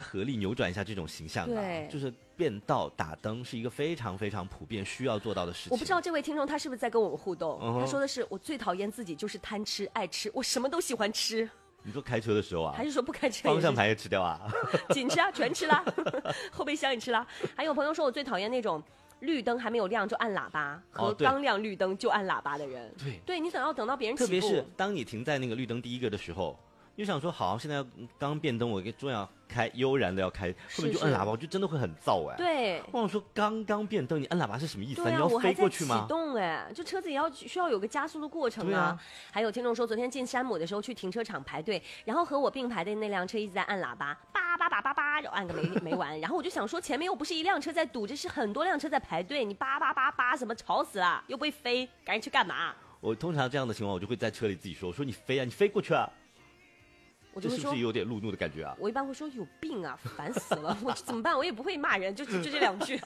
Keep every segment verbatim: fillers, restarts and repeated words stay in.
合力扭转一下这种形象的、啊，就是变道打灯是一个非常非常普遍需要做到的事情。 我不知道这位听众他是不是在跟我们互动、 嗯、 他说的是我最讨厌自己就是贪吃爱吃，我什么都喜欢吃。 你说开车的时候啊， 还是说不开车方向盘也吃掉啊？ 紧吃啊，全吃啦，后备箱也吃啦。还有朋友说我最讨厌那种绿灯还没有亮就按喇叭，和刚亮绿灯就按喇叭的人。 对， 对你等要等到别人起步， 特别是当你停在那个绿灯第一个的时候，你就想说好，现在刚变灯，我终于要开，悠然的要开，后面就按喇叭，我就真的会很燥哎。 对， 我想说刚刚变灯，你按喇叭是什么意思？ 对啊， 你要飞过去吗？ 我还在启动哎，就车子也要需要有个加速的过程啊。啊还有听众说，昨天进山姆的时候去停车场排队，然后和我并排的那辆车一直在按喇叭，叭叭叭叭叭，就按个没没完。然后我就想说，前面又不是一辆车在堵，这是很多辆车在排队，你叭叭叭叭什么，吵死了，又不会飞，赶紧去干嘛？ 我通常这样的情况，我就会在车里自己说，我说你飞啊，你飞过去啊。 我就会说这是不是有点路怒的感觉啊？ 我一般会说有病啊，烦死了，我怎么办？我也不会骂人，就就这两句。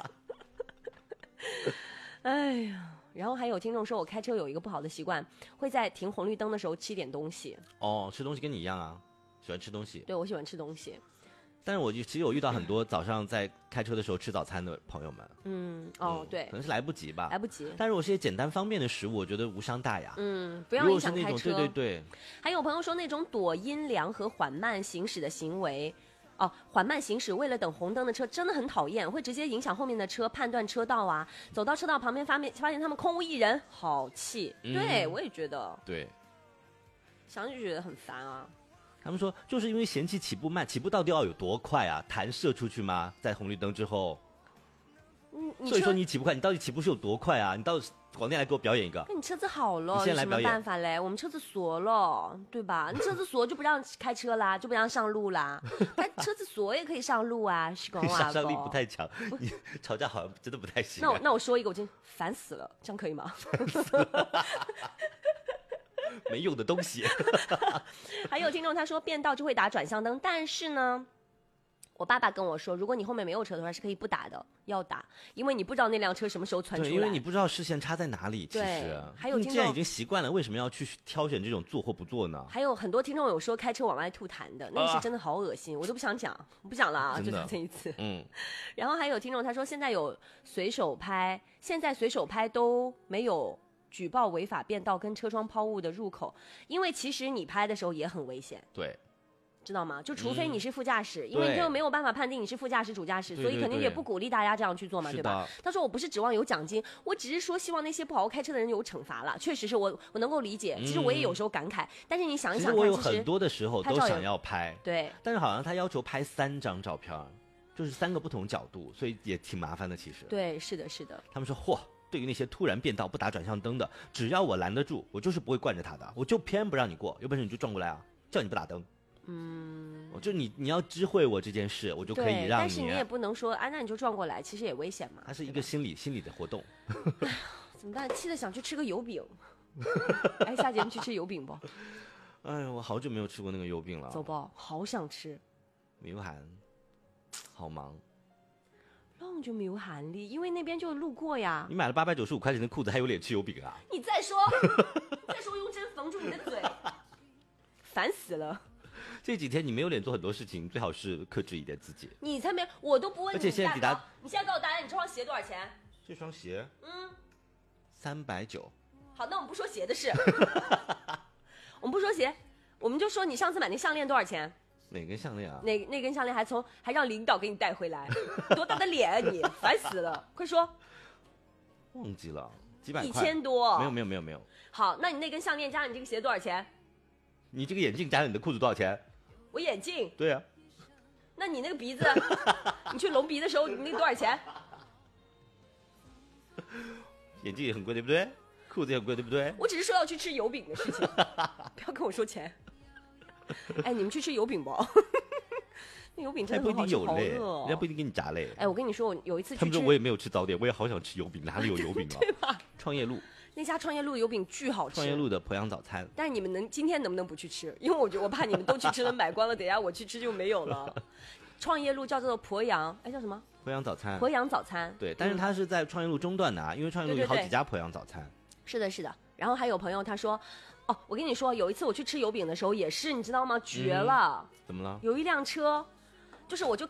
哎呀，然后还有听众说我开车有一个不好的习惯，会在停红绿灯的时候吃点东西。 哦，吃东西跟你一样啊，喜欢吃东西。 对，我喜欢吃东西。 但是我就其实有遇到很多早上在开车的时候吃早餐的朋友们， 嗯，哦，对， 可能是来不及吧， 来不及。 但如果是些简单方便的食物，我觉得无伤大雅。 嗯，不要影响开车。 如果是那种对对对。 还有朋友说那种躲阴凉和缓慢行驶的行为，哦，缓慢行驶为了等红灯的车真的很讨厌，会直接影响后面的车判断车道啊。走到车道旁边发现发现他们空无一人，好气。嗯、对，我也觉得。 对。 想就觉得很烦啊。 他们说，就是因为嫌弃起步慢，起步到底要有多快啊？弹射出去吗？在红绿灯之后， 嗯， 所以说你起步快，你到底起步是有多快啊？你到底广电来给我表演一个。 那你车子好了， 你现在来表演， 有什么办法嘞？我们车子锁了，对吧？你车子锁就不让开车啦，就不让上路啦。但车子锁也可以上路啊，是公啊。 杀伤力不太强，你吵架好像真的不太行、啊。 那我那我说一个，我真烦死了，这样可以吗？ 没用的东西。 还有听众他说变道就会打转向灯，但是呢，我爸爸跟我说，如果你后面没有车的话是可以不打的，要打，因为你不知道那辆车什么时候窜出来。 对，因为你不知道视线差在哪里。其实， 还有听众你既然已经习惯了，为什么要去挑选这种做或不做呢？ 还有很多听众有说开车往外吐痰的，那是真的好恶心，啊、我都不想讲，不讲了啊，就这一次。 嗯。 然后还有听众他说，现在有随手拍，现在随手拍都没有举报违法变道跟车窗抛物的入口，因为其实你拍的时候也很危险。 对。 知道吗？就除非你是副驾驶、嗯，因为你就没有办法判定你是副驾驶、主驾驶，所以肯定也不鼓励大家这样去做嘛，对吧？他说我不是指望有奖金，我只是说希望那些不好好开车的人有惩罚了。确实是我我能够理解，其实我也有时候感慨，嗯、但是你想一想看， 其实我有很多的时候都想要拍， 对， 但是好像他要求拍三张照片，就是三个不同角度，所以也挺麻烦的。其实， 对，是的，是的。 他们说，嚯，对于那些突然变道不打转向灯的，只要我拦得住，我就是不会惯着他的，我就偏不让你过，有本事你就撞过来啊，叫你不打灯。嗯，我就你你要知会我这件事，我就可以让你。 但是你也不能说，啊，那你就撞过来，其实也危险嘛。 它是一个心理心理的活动。 怎么办？气得想去吃个油饼。哎，下节目去吃油饼不？ 哎呀，我好久没有吃过那个油饼了。 走不？好想吃。 没有喊，好忙。 那就没有喊力，因为那边就路过呀。 你买了八百九十五块钱的裤子，还有脸吃油饼啊？ 你再说，再说用针缝住你的嘴，烦死了。 这几天你没有脸做很多事情，最好是克制一点自己。 你才没，我都不问你。 而且现在抵达， 你现在告诉大家，你这双鞋多少钱？ 这双鞋， 嗯， 三百九。 好，那我们不说鞋的事，我们不说鞋，我们就说你上次买那项链多少钱？ 哪根项链啊？ 那那根项链还从还让领导给你带回来，多大的脸啊你，烦死了！快说， 忘记了几百块， 一千多。 没有没有没有没有。 好，那你那根项链加上你这个鞋多少钱？ 你这个眼镜加上你的裤子多少钱？ 我眼镜。 对啊。 那你那个鼻子，你去隆鼻的时候，你那个多少钱？ 眼镜也很贵，对不对？裤子也很贵，对不对？ 我只是说要去吃油饼的事情，不要跟我说钱。哎，你们去吃油饼不？那油饼真的很好吃，好饿哦。 人家不一定给你炸嘞。 哎，我跟你说，我有一次去吃， 他们说我也没有吃早点，我也好想吃油饼，哪里有油饼啊？ 对吧？ 创业路那家创业路油饼巨好吃。 创业路的鄱阳早餐。 但是你们能今天能不能不去吃？因为我觉得我怕你们都去吃了买光了，等一下我去吃就没有了。创业路叫做鄱阳，哎叫什么？ 鄱阳早餐。 鄱阳早餐。 对，但是它是在创业路中段的啊，因为创业路有好几家鄱阳早餐。 是的，是的。然后还有朋友他说，哦，我跟你说，有一次我去吃油饼的时候也是，你知道吗？绝了。 嗯、怎么了？ 有一辆车。就是我就